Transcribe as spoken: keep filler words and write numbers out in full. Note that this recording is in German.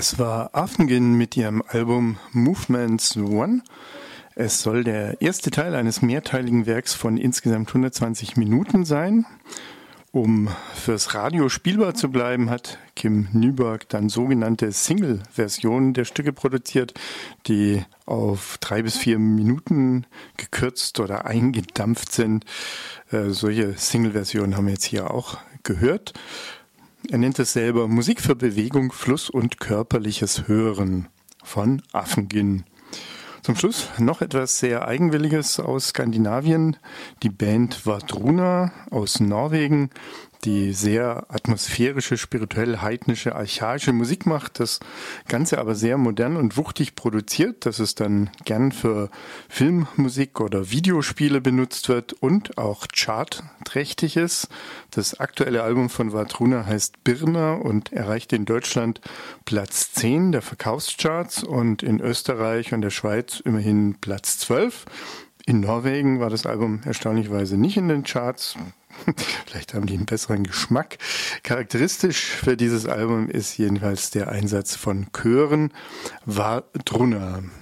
Das war Afengin mit ihrem Album Movements One. Es soll der erste Teil eines mehrteiligen Werks von insgesamt hundertzwanzig Minuten sein. Um fürs Radio spielbar zu bleiben, hat Kim Nyborg dann sogenannte Single-Versionen der Stücke produziert, die auf drei bis vier Minuten gekürzt oder eingedampft sind. Äh, solche Single-Versionen haben wir jetzt hier auch gehört. Er nennt es selber Musik für Bewegung, Fluss und körperliches Hören von Afengin. Zum Schluss noch etwas sehr Eigenwilliges aus Skandinavien. Die Band Vadruna aus Norwegen, die sehr atmosphärische, spirituell heidnische, archaische Musik macht. Das Ganze aber sehr modern und wuchtig produziert, dass es dann gern für Filmmusik oder Videospiele benutzt wird und auch chartträchtig ist. Das aktuelle Album von Vadruna heißt Birna und erreicht in Deutschland Platz zehn der Verkaufscharts und in Österreich und der Schweiz immerhin Platz zwölf. In Norwegen war das Album erstaunlicherweise nicht in den Charts. Vielleicht haben die einen besseren Geschmack. Charakteristisch für dieses Album ist jedenfalls der Einsatz von Chören. Vadruna.